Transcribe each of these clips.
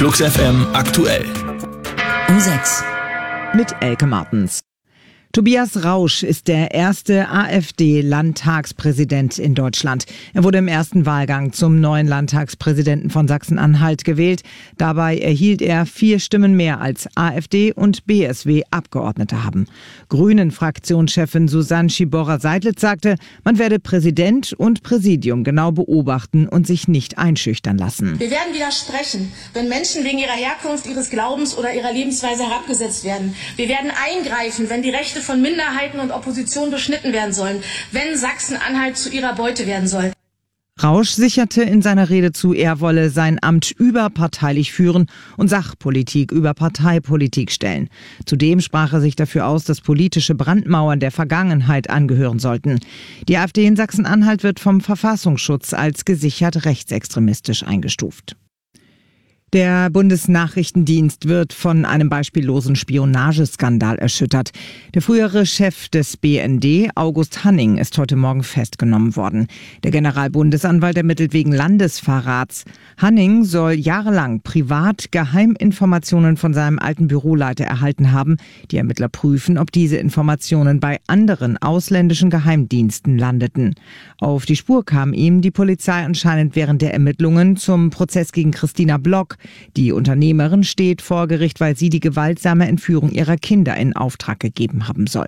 Flux FM aktuell. Um 6. Mit Elke Martens. Tobias Rausch ist der erste AfD-Landtagspräsident in Deutschland. Er wurde im ersten Wahlgang zum neuen Landtagspräsidenten von Sachsen-Anhalt gewählt. Dabei erhielt er 4 Stimmen mehr als AfD und BSW Abgeordnete haben. Grünen-Fraktionschefin Susanne Schiborra-Seidlitz sagte, man werde Präsident und Präsidium genau beobachten und sich nicht einschüchtern lassen. Wir werden widersprechen, wenn Menschen wegen ihrer Herkunft, ihres Glaubens oder ihrer Lebensweise herabgesetzt werden. Wir werden eingreifen, wenn die Rechte von Minderheiten und Opposition beschnitten werden sollen, wenn Sachsen-Anhalt zu ihrer Beute werden soll. Rausch sicherte in seiner Rede zu, er wolle sein Amt überparteilich führen und Sachpolitik über Parteipolitik stellen. Zudem sprach er sich dafür aus, dass politische Brandmauern der Vergangenheit angehören sollten. Die AfD in Sachsen-Anhalt wird vom Verfassungsschutz als gesichert rechtsextremistisch eingestuft. Der Bundesnachrichtendienst wird von einem beispiellosen Spionageskandal erschüttert. Der frühere Chef des BND, August Hanning, ist heute Morgen festgenommen worden. Der Generalbundesanwalt ermittelt wegen Landesverrats. Hanning soll jahrelang privat Geheiminformationen von seinem alten Büroleiter erhalten haben. Die Ermittler prüfen, ob diese Informationen bei anderen ausländischen Geheimdiensten landeten. Auf die Spur kam ihm die Polizei anscheinend während der Ermittlungen zum Prozess gegen Christina Block. Die Unternehmerin steht vor Gericht, weil sie die gewaltsame Entführung ihrer Kinder in Auftrag gegeben haben soll.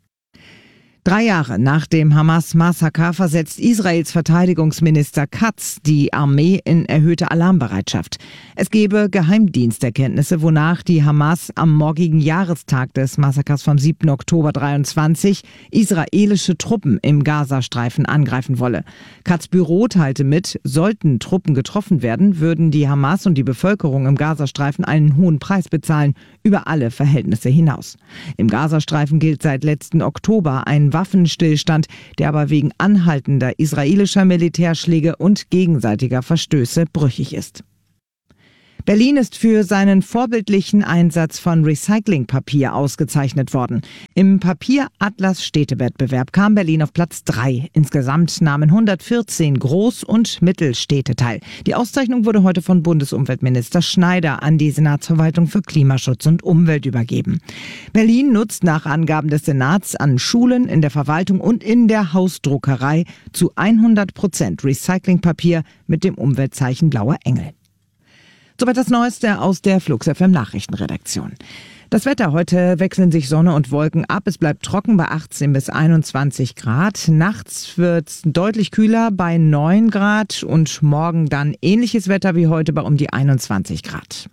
3 Jahre nach dem Hamas-Massaker versetzt Israels Verteidigungsminister Katz die Armee in erhöhte Alarmbereitschaft. Es gebe Geheimdiensterkenntnisse, wonach die Hamas am morgigen Jahrestag des Massakers vom 7. Oktober 23 israelische Truppen im Gazastreifen angreifen wolle. Katz' Büro teilte mit, sollten Truppen getroffen werden, würden die Hamas und die Bevölkerung im Gazastreifen einen hohen Preis bezahlen, über alle Verhältnisse hinaus. Im Gazastreifen gilt seit letzten Oktober ein Waffenstillstand, der aber wegen anhaltender israelischer Militärschläge und gegenseitiger Verstöße brüchig ist. Berlin ist für seinen vorbildlichen Einsatz von Recyclingpapier ausgezeichnet worden. Im Papier-Atlas-Städtewettbewerb kam Berlin auf Platz 3. Insgesamt nahmen 114 Groß- und Mittelstädte teil. Die Auszeichnung wurde heute von Bundesumweltminister Schneider an die Senatsverwaltung für Klimaschutz und Umwelt übergeben. Berlin nutzt nach Angaben des Senats an Schulen, in der Verwaltung und in der Hausdruckerei zu 100% Recyclingpapier mit dem Umweltzeichen Blauer Engel. Soweit das Neueste aus der Flux FM Nachrichtenredaktion. Das Wetter: Heute wechseln sich Sonne und Wolken ab. Es bleibt trocken bei 18 bis 21 Grad. Nachts wird es deutlich kühler bei 9 Grad und morgen dann ähnliches Wetter wie heute bei um die 21 Grad.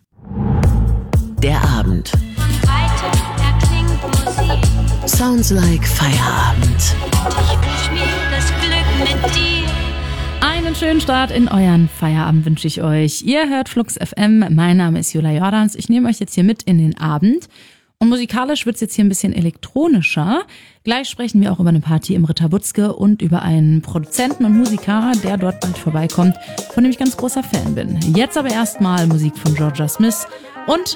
Der Abend. Sounds like Feierabend. Ich wünsch mir das Glück mit dir. Einen schönen Start in euren Feierabend wünsche ich euch. Ihr hört Flux FM, mein Name ist Julia Jordans. Ich nehme euch jetzt hier mit in den Abend. Und musikalisch wird es jetzt hier ein bisschen elektronischer. Gleich sprechen wir auch über eine Party im Ritter Butzke und über einen Produzenten und Musiker, der dort bald vorbeikommt, von dem ich ganz großer Fan bin. Jetzt aber erstmal Musik von Georgia Smith und